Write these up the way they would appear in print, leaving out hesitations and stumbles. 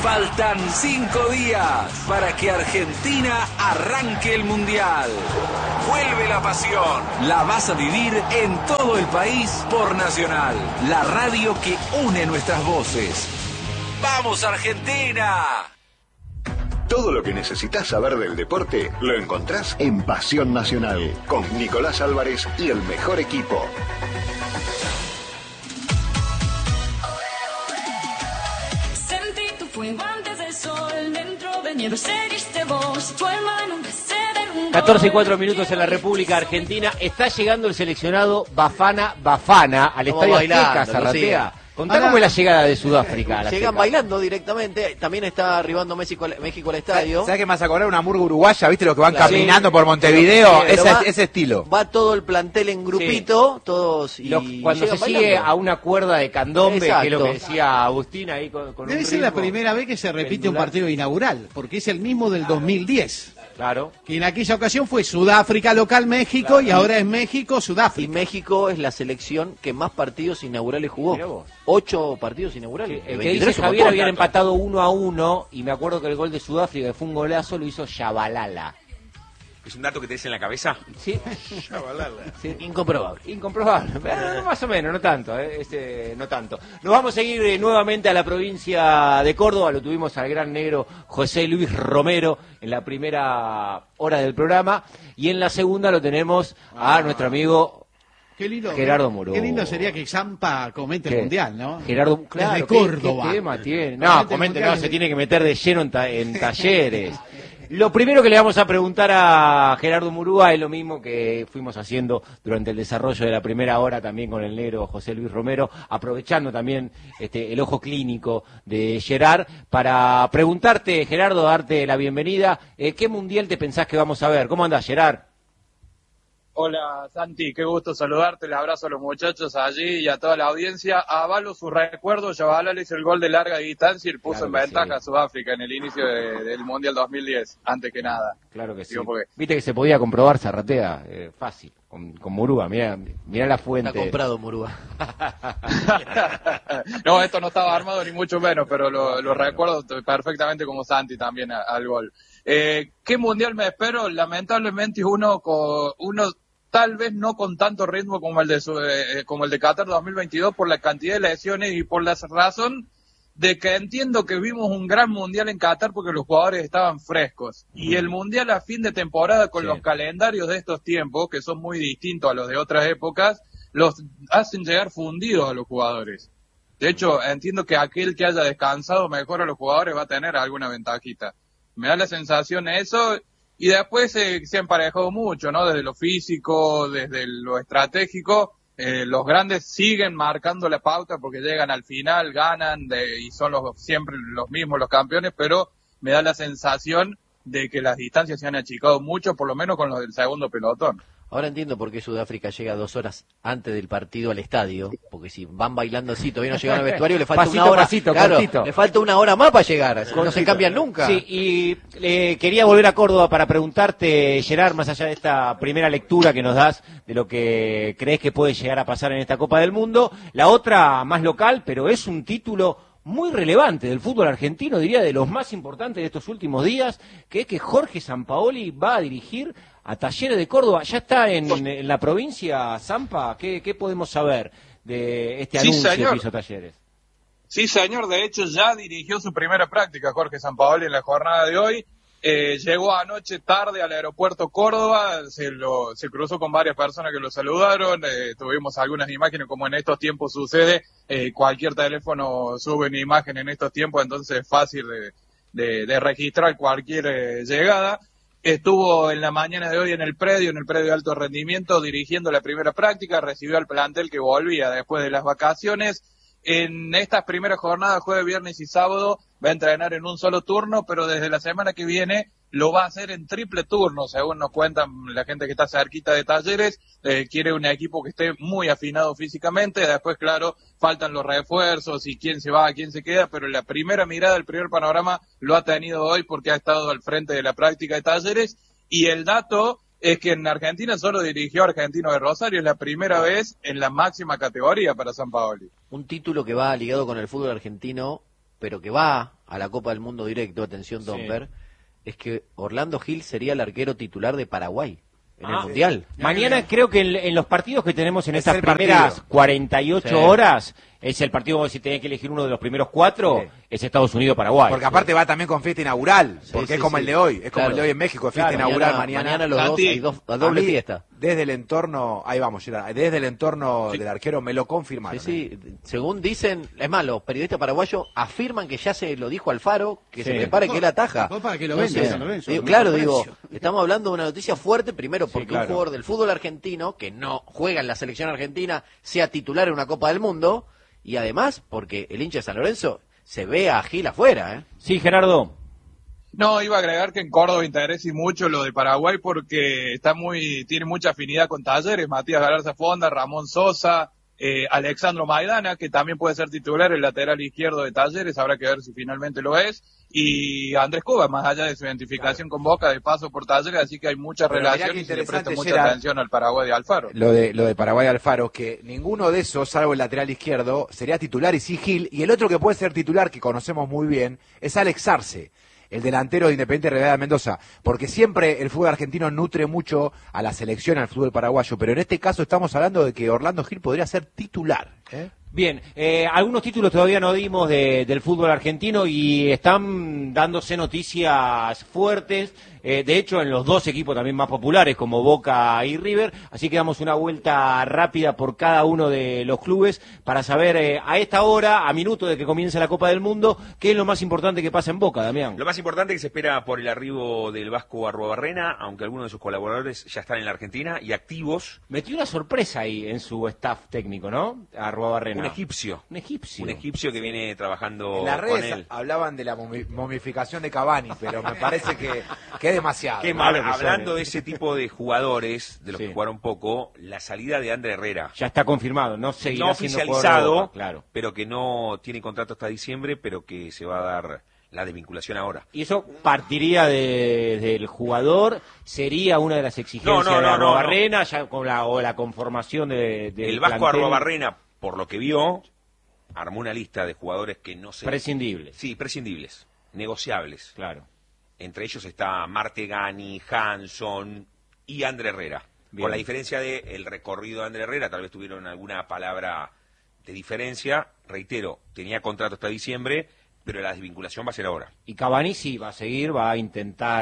Faltan 5 días para que Argentina arranque el Mundial. Vuelve la pasión. La vas a vivir en todo el país por Nacional, la radio que une nuestras voces. ¡Vamos, Argentina! Todo lo que necesitas saber del deporte lo encontrás en Pasión Nacional, con Nicolás Álvarez y el mejor equipo. Sentí tu fuego antes del sol, dentro de nieve seguiste vos, tu alma nunca se derrumbó. 14:04 en la República Argentina. Está llegando el seleccionado Bafana al Estadio Azteca, Zarratea. Contá cómo es la llegada de Sudáfrica. Llegan bailando directamente. También está arribando México al estadio. ¿Sabes qué me vas a cobrar? Una murga uruguaya, ¿viste? Los que van caminando por Montevideo. Ese estilo. Va todo el plantel en grupito, todos. Y cuando se sigue a una cuerda de candombe, que es lo que decía Agustín ahí con Debe ser la primera vez que se repite un partido inaugural, porque es el mismo del 2010. Claro. Que en aquella ocasión fue Sudáfrica local México, y ahora es México Sudáfrica. Y México es la selección que más partidos inaugurales jugó. 8 partidos inaugurales. El que dice Javier habían empatado 1-1, y me acuerdo que el gol de Sudáfrica, que fue un golazo, lo hizo Shabalala. ¿Es un dato que tenés en la cabeza? Sí. Sí. Incomprobable. Más o menos, no tanto, no tanto. Nos vamos a seguir nuevamente a la provincia de Córdoba. Lo tuvimos al gran negro José Luis Romero en la primera hora del programa, y en la segunda lo tenemos a nuestro amigo Gerardo Murúa. Qué lindo sería que Zampa comente el Mundial, ¿no? Gerardo, claro, desde Córdoba. ¿Qué tema tiene? No, se tiene que meter de lleno en talleres. Lo primero que le vamos a preguntar a Gerardo Murúa es lo mismo que fuimos haciendo durante el desarrollo de la primera hora también con el negro José Luis Romero, aprovechando también el ojo clínico de Gerard, para preguntarte, Gerardo, darte la bienvenida. ¿Qué mundial te pensás que vamos a ver? ¿Cómo andás, Gerard? Hola Santi, qué gusto saludarte, le abrazo a los muchachos allí y a toda la audiencia. Avalo su recuerdo, Shabalala hizo el gol de larga distancia y puso en ventaja a Sudáfrica en el inicio del Mundial 2010, antes que nada. Claro que sí. Viste que se podía comprobar Zarratea, fácil, con Murúa, mirá la fuente. Está comprado Murúa. No, esto no estaba armado ni mucho menos, pero lo recuerdo perfectamente como Santi también al gol. ¿Qué mundial me espero? Lamentablemente uno tal vez no con tanto ritmo como el de Qatar 2022 por la cantidad de lesiones y por la razón de que entiendo que vimos un gran mundial en Qatar porque los jugadores estaban frescos. Y el mundial a fin de temporada con los calendarios de estos tiempos, que son muy distintos a los de otras épocas, los hacen llegar fundidos a los jugadores. De hecho, entiendo que aquel que haya descansado mejor a los jugadores va a tener alguna ventajita. Me da la sensación eso. Y después se ha emparejado mucho, ¿no? Desde lo físico, desde lo estratégico, los grandes siguen marcando la pauta porque llegan al final, ganan y son siempre los mismos los campeones, pero me da la sensación de que las distancias se han achicado mucho, por lo menos con los del segundo pelotón. Ahora entiendo por qué Sudáfrica llega 2 horas antes del partido al estadio, porque si van bailando así, todavía no llegan al vestuario, le falta pasito, una hora. Pasito, claro, le falta una hora más para llegar, no se cambian nunca. Sí, y quería volver a Córdoba para preguntarte, Gerard, más allá de esta primera lectura que nos das de lo que crees que puede llegar a pasar en esta Copa del Mundo, la otra más local, pero es un título muy relevante del fútbol argentino, diría de los más importantes de estos últimos días, que es que Jorge Sampaoli va a dirigir a Talleres de Córdoba. ¿Ya está en la provincia, Zampa? ¿Qué podemos saber de este anuncio que hizo Talleres? Sí, señor. De hecho, ya dirigió su primera práctica Jorge Sampaoli en la jornada de hoy. Llegó anoche tarde al aeropuerto Córdoba, se cruzó con varias personas que lo saludaron, tuvimos algunas imágenes como en estos tiempos sucede, cualquier teléfono sube una imagen en estos tiempos, entonces es fácil de registrar cualquier llegada. Estuvo en la mañana de hoy en el predio de alto rendimiento, dirigiendo la primera práctica, recibió al plantel que volvía después de las vacaciones. En estas primeras jornadas, jueves, viernes y sábado, va a entrenar en un solo turno, pero desde la semana que viene lo va a hacer en triple turno, según nos cuentan la gente que está cerquita de Talleres. Quiere un equipo que esté muy afinado físicamente, después, claro, faltan los refuerzos y quién se va, quién se queda, pero la primera mirada, el primer panorama lo ha tenido hoy porque ha estado al frente de la práctica de Talleres. Y el dato es que en Argentina solo dirigió a Argentino de Rosario, es la primera vez en la máxima categoría para Sampaoli. Un título que va ligado con el fútbol argentino pero que va a la Copa del Mundo directo, atención Domper, es que Orlando Gil sería el arquero titular de Paraguay en el Mundial. Mañana creo que en los partidos que tenemos en estas primeras partido. 48 horas, es el partido, si tenés que elegir uno de los primeros 4, es Estados Unidos-Paraguay. Porque aparte va también con fiesta inaugural, porque es como el de hoy, es como el de hoy en México, fiesta inaugural mañana. Los dos, hay doble fiesta. Desde el entorno, ahí vamos, Gerard, desde el entorno del arquero me lo confirmaron. Sí, según dicen, es más, los periodistas paraguayos afirman que ya se lo dijo Alfaro, que se prepare que él ataja. Para que lo venda, digo, estamos hablando de una noticia fuerte, primero porque un jugador del fútbol argentino, que no juega en la selección argentina, sea titular en una Copa del Mundo, y además porque el hincha de San Lorenzo se ve a Gil afuera, Sí, Gerardo. No, iba a agregar que en Córdoba interesa mucho lo de Paraguay porque tiene mucha afinidad con Talleres, Matías Galarza Fonda, Ramón Sosa, Alexandro Maidana, que también puede ser titular, el lateral izquierdo de Talleres, habrá que ver si finalmente lo es, y Andrés Cuba, más allá de su identificación con Boca, de paso por Talleres, así que hay muchas relaciones y se le presta mucha atención al Paraguay de Alfaro. Lo de Paraguay de Alfaro, que ninguno de esos, salvo el lateral izquierdo, sería titular y sí Gil, y el otro que puede ser titular, que conocemos muy bien, es Alex Arce, el delantero de Independiente Rivadavia de Mendoza, porque siempre el fútbol argentino nutre mucho a la selección, al fútbol paraguayo, pero en este caso estamos hablando de que Orlando Gil podría ser titular. Bien, algunos títulos todavía no dimos del fútbol argentino y están dándose noticias fuertes, de hecho en los dos equipos también más populares como Boca y River, así que damos una vuelta rápida por cada uno de los clubes para saber a esta hora, a minuto de que comience la Copa del Mundo, qué es lo más importante que pasa en Boca, Damián. Lo más importante es que se espera por el arribo del Vasco Arruabarrena, aunque algunos de sus colaboradores ya están en la Argentina y activos. Metió una sorpresa ahí en su staff técnico, ¿no? Arruabarrena. Un egipcio. Un egipcio que viene trabajando en las redes con él. Hablaban de la momificación de Cavani, pero me parece que es demasiado. Qué malo hablando de ese tipo de jugadores, de los que jugaron poco, la salida de André Herrera. Ya está confirmado, no seguirá no siendo oficializado, Boca, claro. Pero que no tiene contrato hasta diciembre, pero que se va a dar la desvinculación ahora. Y eso partiría del jugador, sería una de las exigencias de Arruabarrena, ya con la conformación de el Vasco Arruabarrena, por lo que vio, armó una lista de jugadores que no se... Prescindibles. Sí, prescindibles, negociables. Claro. Entre ellos está Martegani, Hanson y André Herrera. Bien. Con la diferencia de el recorrido de André Herrera, tal vez tuvieron alguna palabra de diferencia. Reitero, tenía contrato hasta diciembre, pero la desvinculación va a ser ahora. Y Cavani sí va a seguir, va a intentar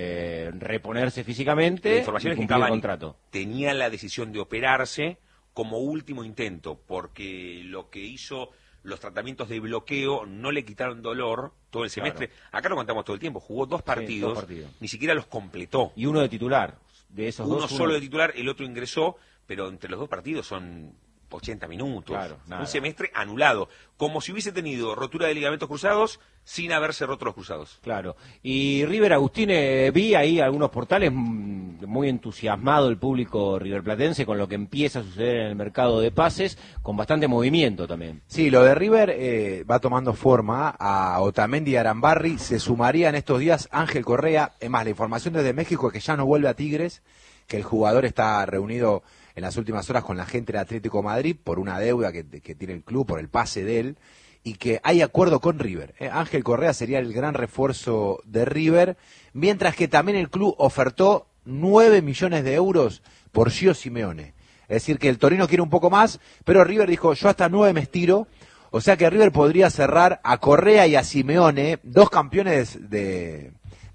reponerse físicamente. La información es que cumplir el Cavani contrato. Tenía la decisión de operarse como último intento, porque lo que hizo los tratamientos de bloqueo no le quitaron dolor todo el semestre. Claro. Acá lo contamos todo el tiempo, jugó dos partidos, ni siquiera los completó. Y uno de titular, de esos uno solo de titular, el otro ingresó, pero entre los dos partidos son 80 minutos. Claro, un semestre anulado, como si hubiese tenido rotura de ligamentos cruzados sin haberse roto los cruzados. Claro. Y River, Agustín, vi ahí algunos portales muy entusiasmado el público riverplatense con lo que empieza a suceder en el mercado de pases, con bastante movimiento también. Sí, lo de River va tomando forma. A Otamendi y Arambarri se sumaría en estos días Ángel Correa. Es más, la información desde México es que ya no vuelve a Tigres, que el jugador está reunido en las últimas horas con la gente del Atlético de Madrid por una deuda que tiene el club, por el pase de él, y que hay acuerdo con River. Ángel Correa sería el gran refuerzo de River, mientras que también el club ofertó 9 millones de euros por Gio Simeone. Es decir, que el Torino quiere un poco más, pero River dijo, yo hasta 9 me estiro, o sea que River podría cerrar a Correa y a Simeone, dos campeones del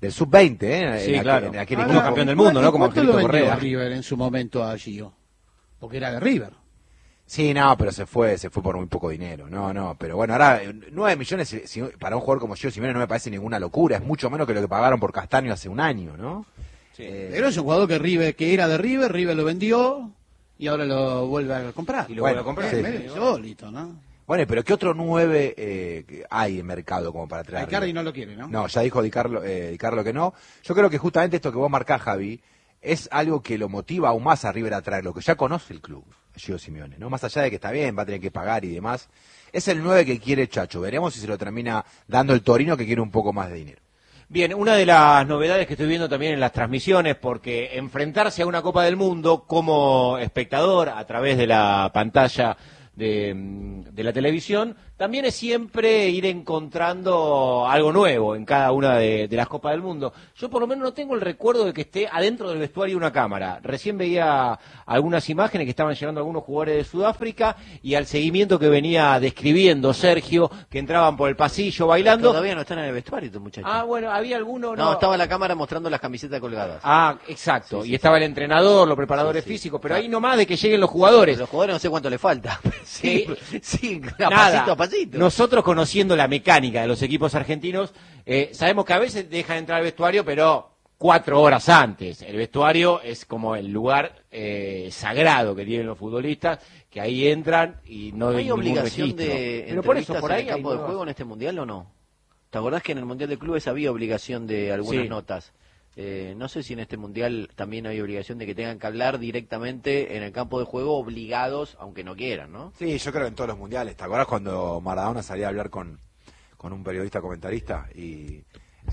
sub-20, sí, claro. En aquel equipo campeón del mundo, ¿no? Como ¿cuánto lo vendió River en su momento a Gio? Porque era de River. Sí, no, pero se fue por muy poco dinero. No, pero bueno, ahora 9 millones para un jugador como Gio Simeone no me parece ninguna locura, es mucho menos que lo que pagaron por Castaño hace un año, ¿no? Sí. Pero es un jugador que era de River, River lo vendió y ahora lo vuelve a comprar. Y lo vuelve a comprar. Sí. Solito, ¿no? Bueno, pero ¿qué otro 9 hay en mercado como para traer? Icardi no lo quiere, ¿no? No, ya dijo Di Carlo que no. Yo creo que justamente esto que vos marcás, Javi, es algo que lo motiva aún más a River a traer, lo que ya conoce el club, Gio Simeone, ¿no? Más allá de que está bien, va a tener que pagar y demás. Es el 9 que quiere Chacho. Veremos si se lo termina dando el Torino, que quiere un poco más de dinero. Bien, una de las novedades que estoy viendo también en las transmisiones, porque enfrentarse a una Copa del Mundo como espectador a través de la pantalla de la televisión, también es siempre ir encontrando algo nuevo en cada una de las Copas del Mundo. Yo por lo menos no tengo el recuerdo de que esté adentro del vestuario una cámara. Recién veía algunas imágenes que estaban llegando algunos jugadores de Sudáfrica y al seguimiento que venía describiendo Sergio, que entraban por el pasillo bailando. Todavía no están en el vestuario estos muchachos. Ah, bueno, había alguno... No, estaba la cámara mostrando las camisetas colgadas. Ah, exacto. Y estaba el entrenador, los preparadores físicos, pero ahí nomás de que lleguen los jugadores. Los jugadores no sé cuánto les falta. Sí, nada. pasito a pasito. Nosotros, conociendo la mecánica de los equipos argentinos, sabemos que a veces dejan entrar al vestuario, pero 4 horas antes. El vestuario es como el lugar sagrado que tienen los futbolistas, que ahí entran y no hay obligación de pero por eso, por ahí en el campo de juego en este mundial o no. ¿Te acordás que en el mundial de clubes había obligación de algunas notas? No sé si en este mundial también hay obligación de que tengan que hablar directamente en el campo de juego, obligados, aunque no quieran, ¿no? Sí, yo creo que en todos los mundiales. ¿Te acordás cuando Maradona salía a hablar con un periodista comentarista? Y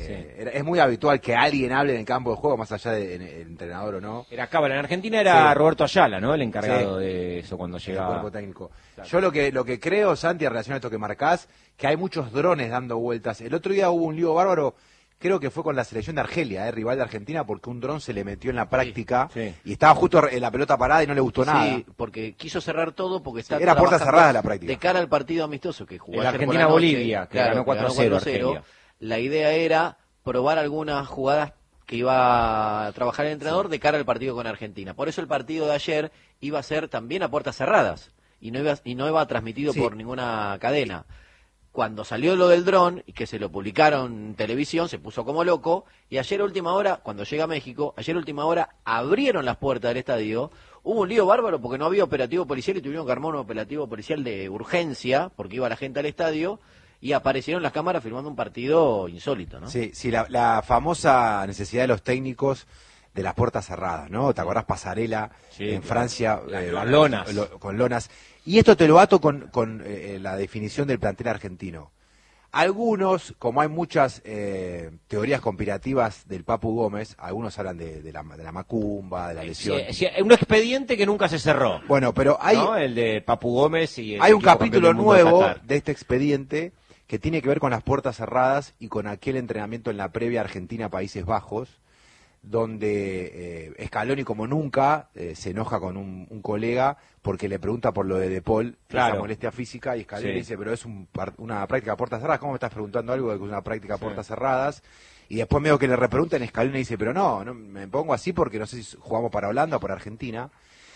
es muy habitual que alguien hable en el campo de juego, más allá del entrenador o no. Era cábala. En Argentina era Roberto Ayala, ¿no? El encargado de eso cuando llegaba. El cuerpo técnico. Claro. Yo lo que creo, Santi, en relación a esto que marcás, que hay muchos drones dando vueltas. El otro día hubo un lío bárbaro. Creo que fue con la selección de Argelia, rival de Argentina, porque un dron se le metió en la práctica y estaba justo en la pelota parada y no le gustó nada. Sí, porque quiso cerrar todo porque está era puerta cerrada la práctica. De cara al partido amistoso que jugó en Argentina-Bolivia, que ganó 4-0. La idea era probar algunas jugadas que iba a trabajar el entrenador de cara al partido con Argentina. Por eso el partido de ayer iba a ser también a puertas cerradas y no iba transmitido por ninguna cadena. Cuando salió lo del dron y que se lo publicaron en televisión, se puso como loco, y ayer a última hora, cuando llega a México, ayer a última hora abrieron las puertas del estadio, hubo un lío bárbaro porque no había operativo policial y tuvieron que armar un operativo policial de urgencia, porque iba la gente al estadio, y aparecieron las cámaras filmando un partido insólito, ¿no? Sí, la famosa necesidad de los técnicos de las puertas cerradas, ¿no? ¿Te acordás Pasarela en Francia? Las lonas. Con lonas. Y esto te lo ato con la definición del plantel argentino. Algunos, como hay muchas teorías conspirativas del Papu Gómez, algunos hablan de la macumba, de la lesión. Sí, un expediente que nunca se cerró. Bueno, pero hay... ¿no? El de Papu Gómez y... Hay un capítulo nuevo de este expediente que tiene que ver con las puertas cerradas y con aquel entrenamiento en la previa Argentina-Países Bajos, donde Scaloni como nunca se enoja con un colega porque le pregunta por lo de Paul, esa molestia física, y Scaloni le dice, pero es una práctica a puertas cerradas, ¿cómo me estás preguntando algo de que es una práctica a puertas cerradas? Y después medio que le repreguntan, Scaloni dice, pero no me pongo así porque no sé si jugamos para Holanda o para Argentina.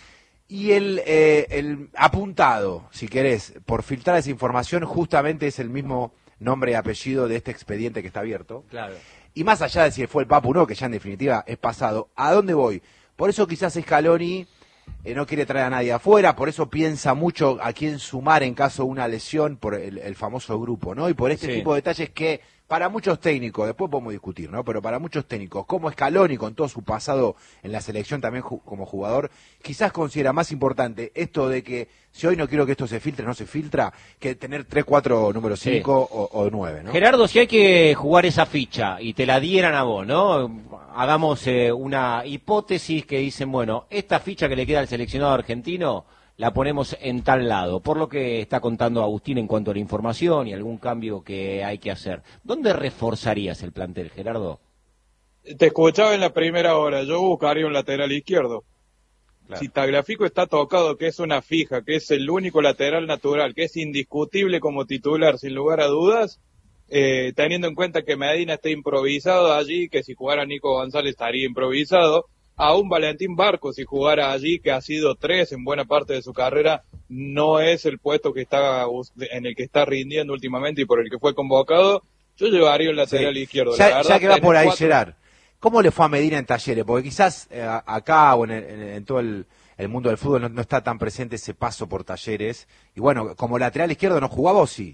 Y el apuntado, si querés, por filtrar esa información, justamente es el mismo nombre y apellido de este expediente que está abierto. Claro. Y más allá de si fue el Papu o no, que ya en definitiva es pasado, ¿a dónde voy? Por eso quizás Scaloni no quiere traer a nadie afuera, por eso piensa mucho a quién sumar en caso de una lesión por el famoso grupo, ¿no? Y por este tipo de detalles que para muchos técnicos, después podemos discutir, ¿no? Pero para muchos técnicos, como Scaloni con todo su pasado en la selección también como jugador, quizás considera más importante esto de que si hoy no quiero que esto se filtre, no se filtra, que tener 3, 4, número 5 o 9, ¿no? Gerardo, si hay que jugar esa ficha y te la dieran a vos, ¿no? Hagamos una hipótesis que dicen, bueno, esta ficha que le queda al seleccionado argentino la ponemos en tal lado, por lo que está contando Agustín en cuanto a la información y algún cambio que hay que hacer. ¿Dónde reforzarías el plantel, Gerardo? Te escuchaba en la primera hora, yo buscaría un lateral izquierdo. Claro. Si Tagliafico está tocado, que es una fija, que es el único lateral natural, que es indiscutible como titular, sin lugar a dudas, teniendo en cuenta que Medina está improvisado allí, que si jugara Nico González estaría improvisado, a un Valentín Barco, si jugara allí, que ha sido 3 en buena parte de su carrera, no es el puesto que está en el que está rindiendo últimamente y por el que fue convocado, yo llevaría un lateral izquierdo. Ya que va por ahí, Gerard, ¿cómo le fue a Medina en Talleres? Porque quizás acá o en todo el mundo del fútbol no está tan presente ese paso por Talleres, y bueno, como lateral izquierdo no jugaba o sí.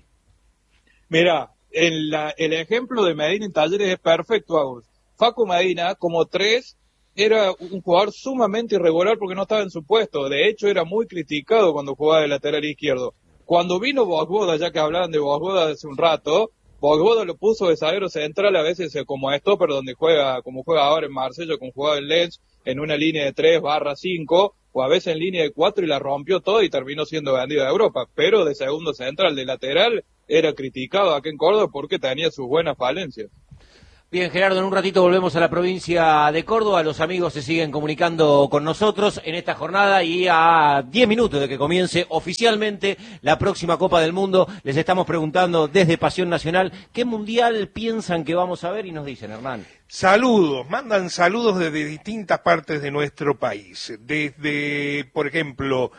Mira, el ejemplo de Medina en Talleres es perfecto, Agus. Facu Medina, como 3, era un jugador sumamente irregular porque no estaba en su puesto. De hecho, era muy criticado cuando jugaba de lateral izquierdo. Cuando vino Vosboda, ya que hablaban de Vosboda hace un rato, Vosboda lo puso de zaguero central, a veces como stopper, donde juega, como juega ahora en Marsella, como jugaba en Lens, en una línea de 3/5, o a veces en línea de 4 y la rompió todo y terminó siendo vendido a Europa, pero de segundo central, de lateral, era criticado aquí en Córdoba porque tenía sus buenas falencias. Bien, Gerardo, en un ratito volvemos a la provincia de Córdoba. Los amigos se siguen comunicando con nosotros en esta jornada y a 10 minutos de que comience oficialmente la próxima Copa del Mundo, les estamos preguntando desde Pasión Nacional, ¿qué mundial piensan que vamos a ver? Y nos dicen, Hernán. Saludos, mandan saludos desde distintas partes de nuestro país. Desde, por ejemplo,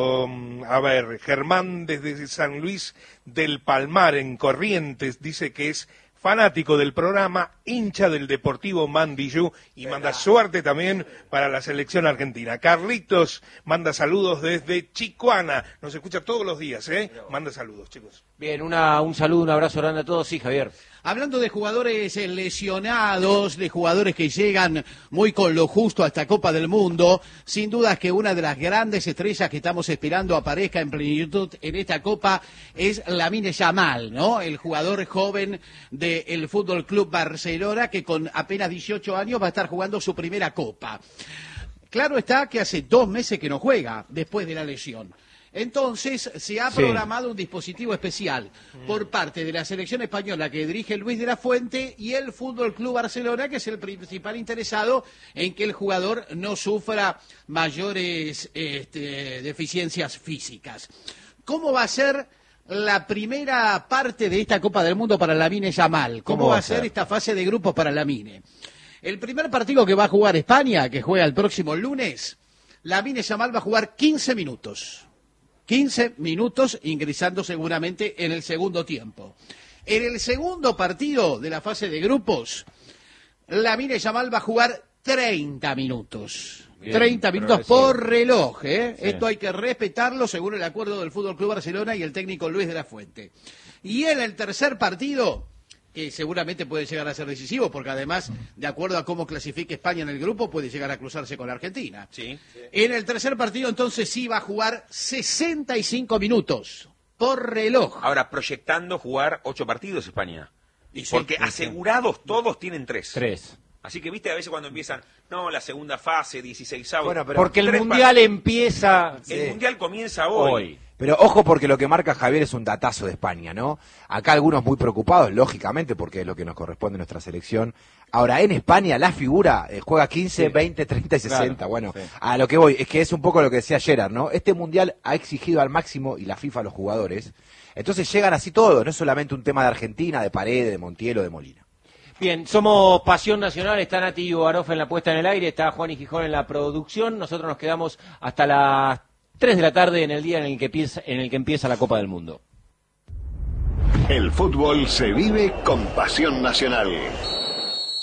Germán desde San Luis del Palmar, en Corrientes, dice que es fanático del programa, hincha del Deportivo Mandillú y manda suerte también para la selección argentina. Carlitos manda saludos desde Chicoana, nos escucha todos los días, manda saludos, chicos. Bien, un saludo, un abrazo grande a todos, sí, Javier. Hablando de jugadores lesionados, de jugadores que llegan muy con lo justo a esta Copa del Mundo, sin duda que una de las grandes estrellas que estamos esperando aparezca en plenitud en esta Copa es Lamine Yamal, ¿no? El jugador joven del Fútbol Club Barcelona que con apenas 18 años va a estar jugando su primera Copa. Claro está que hace 2 meses que no juega después de la lesión. Entonces se ha programado un dispositivo especial por parte de la selección española que dirige Luis de la Fuente y el Fútbol Club Barcelona, que es el principal interesado en que el jugador no sufra mayores deficiencias físicas. ¿Cómo va a ser la primera parte de esta Copa del Mundo para Lamine Yamal? ¿Cómo va a ser esta fase de grupos para Lamine? El primer partido que va a jugar España, que juega el próximo lunes, Lamine Yamal va a jugar 15 minutos. 15 minutos ingresando seguramente en el segundo tiempo. En el segundo partido de la fase de grupos, Lamine Yamal va a jugar 30 minutos. Bien, 30 minutos por reloj, ¿eh? Sí. Esto hay que respetarlo según el acuerdo del Fútbol Club Barcelona y el técnico Luis de la Fuente. Y en el tercer partido, que seguramente puede llegar a ser decisivo, porque además, de acuerdo a cómo clasifique España en el grupo, puede llegar a cruzarse con la Argentina. Sí. En el tercer partido, entonces, sí va a jugar 65 minutos por reloj. Ahora, proyectando jugar 8 partidos España. Porque asegurados todos tienen 3. 3. Así que, viste, a veces cuando empiezan, no, la segunda fase, 16avos. Bueno, porque el Mundial empieza... El Mundial comienza hoy. Pero ojo, porque lo que marca Javier es un datazo de España, ¿no? Acá algunos muy preocupados, lógicamente, porque es lo que nos corresponde a nuestra selección. Ahora, en España la figura juega 15, 20, 30 y 60. Claro, bueno, a lo que voy, es que es un poco lo que decía Gerard, ¿no? Este Mundial ha exigido al máximo, y la FIFA a los jugadores, entonces llegan así todos, no es solamente un tema de Argentina, de Paredes, de Montiel o de Molina. Bien, somos Pasión Nacional, está Nati Baroff en la puesta en el aire, está Juan y Gijón en la producción, nosotros nos quedamos hasta las 3 de la tarde en el día en el que empieza la Copa del Mundo. El fútbol se vive con Pasión Nacional.